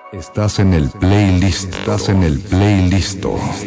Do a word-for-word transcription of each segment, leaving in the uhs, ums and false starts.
Estás en el playlist, estás en el playlist.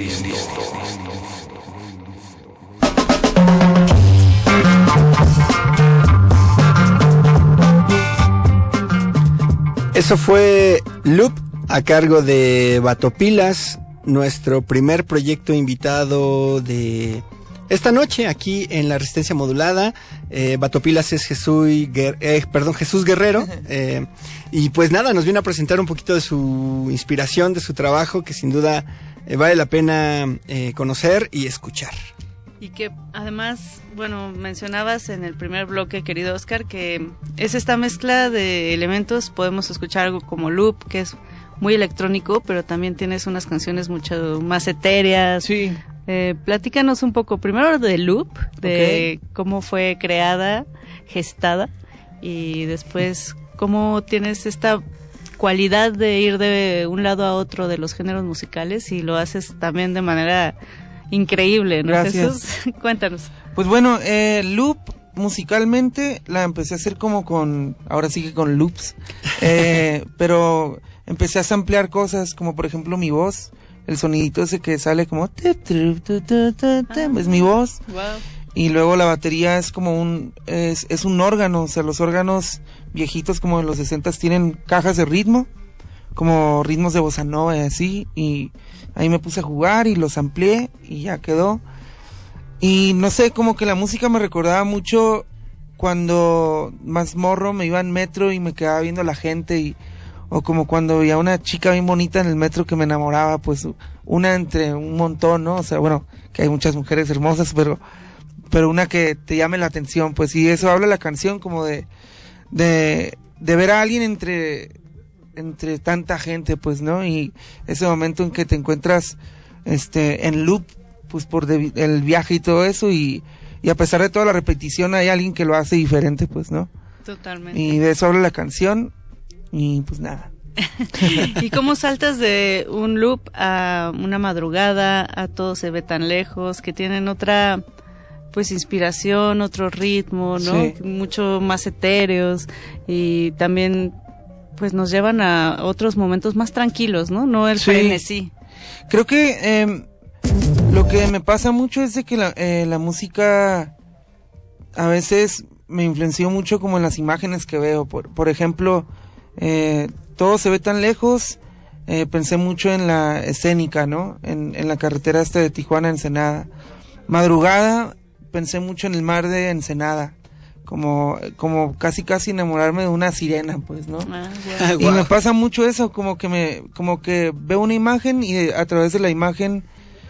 Eso fue Loop a cargo de Batopilas, nuestro primer proyecto invitado de esta noche aquí en la Resistencia Modulada. eh, Batopilas es Jesús, Guer- eh, perdón, Jesús Guerrero, eh, y pues nada, nos viene a presentar un poquito de su inspiración, de su trabajo, que sin duda eh, vale la pena eh, conocer y escuchar. Y que además, bueno, mencionabas en el primer bloque, querido Oscar, que es esta mezcla de elementos. Podemos escuchar algo como Loop, que es muy electrónico, pero también tienes unas canciones mucho más etéreas. Sí. Eh, platícanos un poco, primero de Loop, de Okay. cómo fue creada, gestada, y después cómo tienes esta cualidad de ir de un lado a otro de los géneros musicales, y lo haces también de manera increíble, ¿no, Gracias. Jesús? Cuéntanos. Pues bueno, eh, Loop musicalmente la empecé a hacer como con, ahora sí que con loops, eh, pero empecé a samplear cosas como por ejemplo mi voz, el sonidito ese que sale como tip, trip, tu, tu, tu, tu, es mi voz. Wow. Y luego la batería es como un, es, es un órgano, o sea, los órganos viejitos como en los sesentas tienen cajas de ritmo, como ritmos de bossa nova y así, y ahí me puse a jugar y los amplié y ya quedó. Y no sé, como que la música me recordaba mucho cuando más morro me iba en metro y me quedaba viendo a la gente, y o como cuando veía una chica bien bonita en el metro que me enamoraba, pues una entre un montón, ¿no? O sea, bueno, que hay muchas mujeres hermosas, pero pero una que te llame la atención, pues, y eso habla la canción, como de de de ver a alguien entre entre tanta gente, pues, ¿no? Y ese momento en que te encuentras este en loop, pues por de, el viaje y todo eso, y, y a pesar de toda la repetición hay alguien que lo hace diferente, pues, ¿no? Totalmente. Y de eso habla la canción, y pues nada. ¿Y cómo saltas de un loop a una madrugada, a Todo se ve tan lejos, que tienen otra, pues, inspiración, otro ritmo, ¿no? Sí. Mucho más etéreos, y también pues nos llevan a otros momentos más tranquilos, ¿no? No el Sí. frenesí. Creo que eh, lo que me pasa mucho es de que la, eh, la música a veces me influenció mucho como en las imágenes que veo. Por, por ejemplo, eh, Todo se ve tan lejos, eh, pensé mucho en la escénica, ¿no? En, en la carretera esta de Tijuana a Ensenada. Madrugada, pensé mucho en el mar de Ensenada. Como, como casi casi enamorarme de una sirena, pues, ¿no? Ah, Ah, wow. Y Wow. me pasa mucho eso, como que me, como que veo una imagen y a través de la imagen,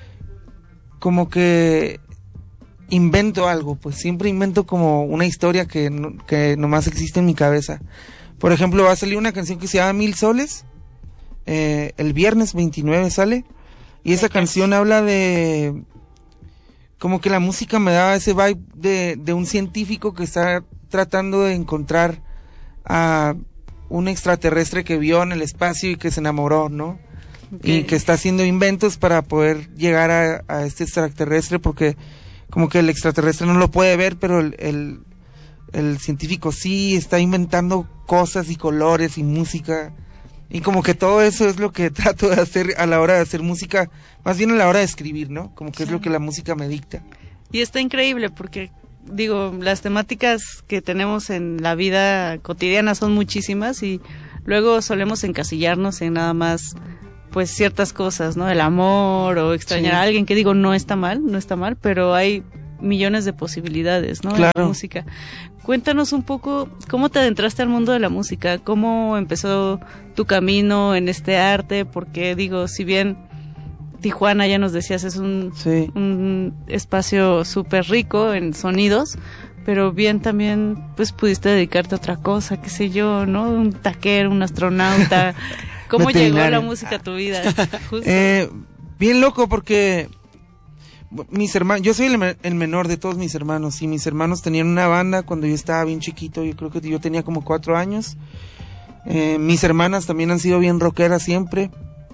como que invento algo, pues siempre invento como una historia que, no, que nomás existe en mi cabeza. Por ejemplo, va a salir una canción que se llama Mil Soles, eh, el viernes veintinueve sale, y esa canción habla de, como que la música me daba ese vibe de, de un científico que está tratando de encontrar a un extraterrestre que vio en el espacio y que se enamoró, ¿no? Okay. Y que está haciendo inventos para poder llegar a, a este extraterrestre, porque como que el extraterrestre no lo puede ver, pero el, el, el científico sí está inventando cosas y colores y música, y como que todo eso es lo que trato de hacer a la hora de hacer música, más bien a la hora de escribir, ¿no? Como que es lo que la música me dicta. Y está increíble porque, digo, las temáticas que tenemos en la vida cotidiana son muchísimas, y luego solemos encasillarnos en nada más, pues, ciertas cosas, ¿no? El amor o extrañar Sí. a alguien, que digo, no está mal, no está mal, pero hay millones de posibilidades, ¿no? En Claro. la música. Cuéntanos un poco cómo te adentraste al mundo de la música, cómo empezó tu camino en este arte, porque digo, si bien Tijuana, ya nos decías, es un, Sí. un espacio súper rico en sonidos, pero bien también pues pudiste dedicarte a otra cosa, qué sé yo, ¿no? Un taquero, un astronauta. ¿Cómo llegó Veterinario. la música a tu vida? Justo. Eh, bien loco porque mis hermanos, yo soy el, me- el menor de todos mis hermanos, y mis hermanos tenían una banda cuando yo estaba bien chiquito, yo creo que yo tenía como cuatro años. Eh, mis hermanas también han sido bien rockeras siempre,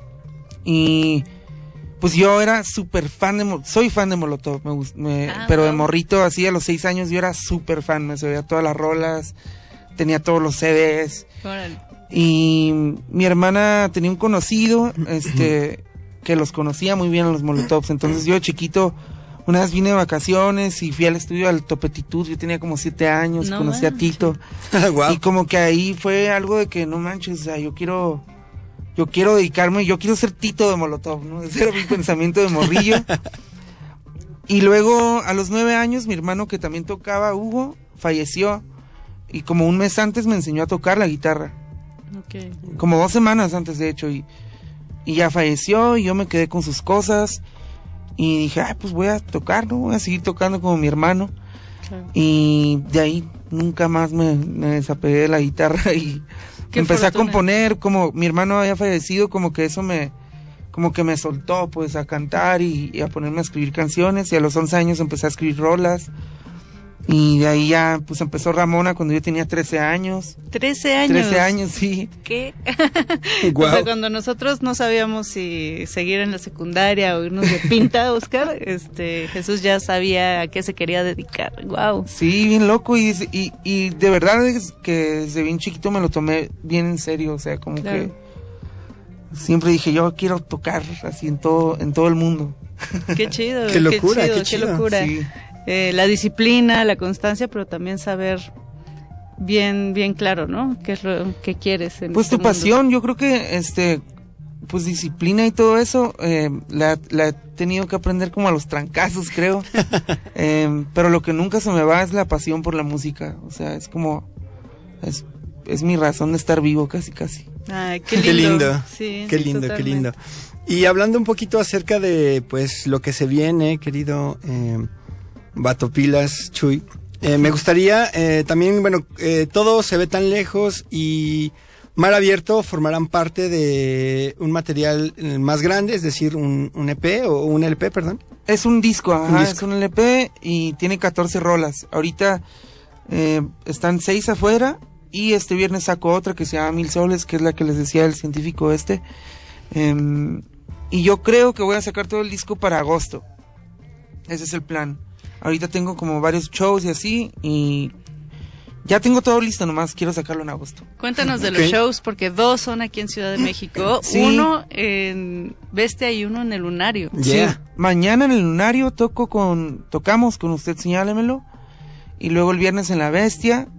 y pues yo era súper fan de, Mo- soy fan de Molotov, me, gust- me- Ah, pero de wow. morrito, así a los seis años yo era súper fan, me sabía todas las rolas, tenía todos los C Ds. Órale. Y mi hermana tenía un conocido, este, que los conocía muy bien a los Molotovs. Entonces yo de chiquito, una vez vine de vacaciones y fui al estudio al Topetitud, yo tenía como siete años, No conocí a manches. Tito. Wow. Y como que ahí fue algo de que no manches, o sea, yo quiero, yo quiero dedicarme, yo quiero ser Tito de Molotov, ¿no? Ese era mi pensamiento de morrillo. Y luego a los nueve años mi hermano que también tocaba, Hugo, falleció. Y como un mes antes me enseñó a tocar la guitarra. Okay. Como dos semanas antes, de hecho, y, y ya falleció, y yo me quedé con sus cosas, y dije, ah, pues voy a tocar, ¿no? Voy a seguir tocando como mi hermano, Claro. y de ahí nunca más me, me desapegué de la guitarra, y Qué empecé fortuna. a componer, como mi hermano había fallecido, como que eso me, como que me soltó, pues, a cantar, y, y a ponerme a escribir canciones, y a los once años empecé a escribir rolas, y de ahí ya, pues, empezó Ramona cuando yo tenía trece años. trece años. trece años, sí. ¿Qué? Guau. O sea, cuando nosotros no sabíamos si seguir en la secundaria o irnos de pinta, Oscar, este, Jesús ya sabía a qué se quería dedicar. Wow. Sí, bien loco, y, y, y de verdad es que desde bien chiquito me lo tomé bien en serio, o sea, como Claro. que siempre dije, yo quiero tocar así en todo, en todo el mundo. Qué chido. Qué locura, chido, qué chido. locura. Sí. Eh, la disciplina, la constancia, pero también saber bien, bien claro, ¿no? ¿Qué es lo que quieres en Pues este tu mundo? pasión, yo creo que, este, pues disciplina y todo eso, eh, la, la he tenido que aprender como a los trancazos, creo. Eh, pero lo que nunca se me va es la pasión por la música, o sea, es como, es, es mi razón de estar vivo casi, casi. Ay, qué lindo. Qué lindo, Sí, qué lindo, qué totalmente. lindo. Y hablando un poquito acerca de, pues, lo que se viene, querido eh, Batopilas, Chuy, eh, me gustaría eh, también, bueno, eh, todo se ve tan lejos y Mar Abierto formarán parte de un material eh, más grande, es decir, un, un E P o un L P, perdón. Es un disco, ajá, disco. es un L P y tiene catorce rolas. Ahorita eh, están seis afuera y este viernes saco otra que se llama Mil Soles, que es la que les decía el científico este. Eh, y yo creo que voy a sacar todo el disco para agosto. Ese es el plan. Ahorita tengo como varios shows y así y ya tengo todo listo, nomás quiero sacarlo en agosto. Cuéntanos de Ok. los shows, porque dos son aquí en Ciudad de México. Sí. Uno en Bestia y uno en el Lunario. Yeah. Sí, mañana en el Lunario toco con, tocamos con Usted Señálemelo, y luego el viernes en La Bestia,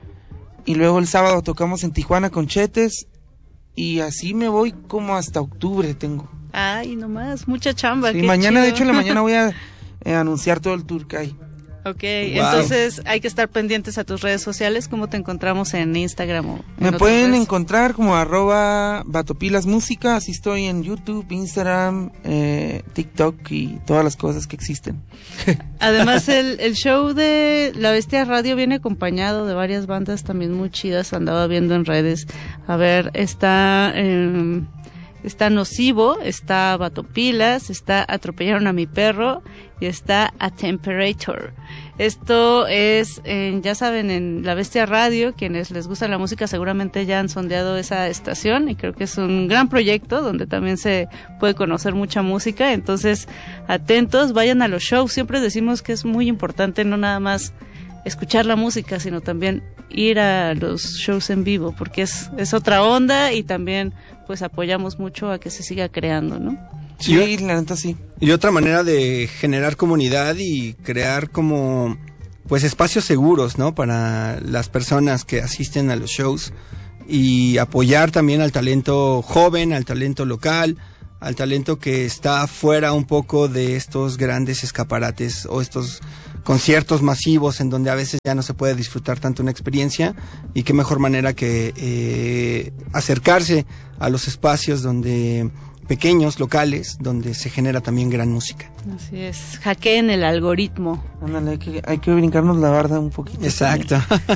y luego el sábado tocamos en Tijuana con Chetes, y así me voy como hasta octubre tengo. Ay, nomás, mucha chamba. Sí, qué mañana, de chido. hecho, en la mañana voy a eh, anunciar todo el tour que hay. Ok, Wow. entonces hay que estar pendientes a tus redes sociales. ¿Cómo te encontramos en Instagram o en Me otras pueden redes? encontrar como arroba Batopilas Música, así estoy en YouTube, Instagram, eh, TikTok y todas las cosas que existen. Además, el, el show de La Bestia Radio viene acompañado de varias bandas también muy chidas. Andaba viendo en redes. A ver, está... Eh, está Nocivo, está Batopilas, está Atropellaron a mi perro y está A Temperature. Esto es, en, ya saben, en La Bestia Radio, quienes les gusta la música seguramente ya han sondeado esa estación y creo que es un gran proyecto donde también se puede conocer mucha música. Entonces, atentos, vayan a los shows. Siempre decimos que es muy importante no nada más escuchar la música, sino también ir a los shows en vivo, porque es, es otra onda y también pues apoyamos mucho a que se siga creando, ¿no? Sí, la neta sí. Y otra manera de generar comunidad y crear como pues espacios seguros, ¿no? Para las personas que asisten a los shows y apoyar también al talento joven, al talento local, al talento que está fuera un poco de estos grandes escaparates o estos conciertos masivos en donde a veces ya no se puede disfrutar tanto una experiencia, y qué mejor manera que eh, acercarse a los espacios donde pequeños, locales, donde se genera también gran música. Así es, hackeen el algoritmo. Ándale, hay que, hay que brincarnos la barda un poquito. Exacto.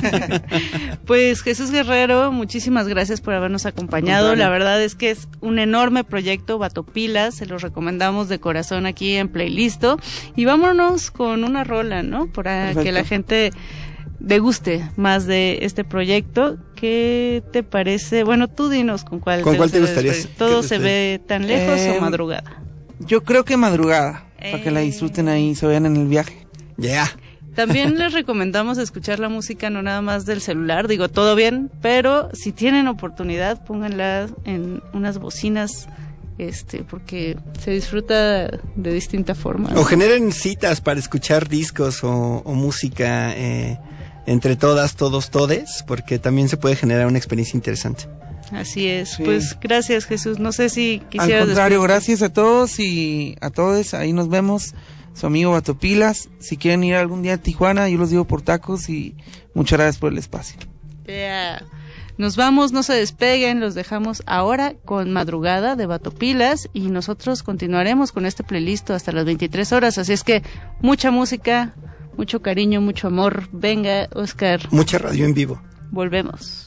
Pues Jesús Guerrero, muchísimas gracias por habernos acompañado. Contrario. La verdad es que es un enorme proyecto, Batopilas, se los recomendamos de corazón aquí en Playlisto. Y vámonos con una rola, ¿no? Para Perfecto. que la gente deguste más de este proyecto. ¿Qué te parece? Bueno, tú dinos con cuál, ¿Con cuál te gustaría despedir. ¿Todo que se despedir? ve tan lejos Eh, o madrugada? Yo creo que madrugada, para que la Eh. disfruten ahí, se vean en el viaje. Yeah. También les recomendamos escuchar la música no nada más del celular, digo, todo bien, pero si tienen oportunidad, pónganla en unas bocinas, este, porque se disfruta de distinta forma, ¿no? O generen citas para escuchar discos o, o música eh, entre todas, todos, todes, porque también se puede generar una experiencia interesante. Así es, Sí. pues gracias, Jesús. No sé si Al quisieras... contrario, despedirte. gracias a todos y a todos, ahí nos vemos. Su amigo Batopilas, si quieren ir algún día a Tijuana, yo los llevo por tacos y muchas gracias por el espacio. Yeah. Nos vamos, no se despeguen, los dejamos ahora con Madrugada de Batopilas y nosotros continuaremos con este playlist hasta las veintitrés horas, así es que mucha música, mucho cariño, mucho amor. Venga, Oscar. Mucha radio en vivo. Volvemos.